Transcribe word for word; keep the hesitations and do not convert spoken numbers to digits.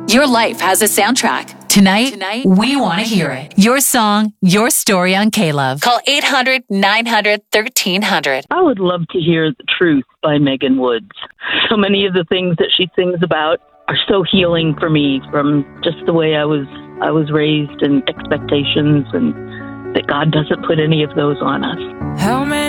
Your life has a soundtrack. Tonight, Tonight we want to hear it. Your song, your story on K-Love. Call eight hundred, nine hundred, thirteen hundred. I would love to hear The Truth by Megan Woods. So many of the things that she sings about are so healing for me from just the way I was I was raised and expectations, and that God doesn't put any of those on us. How many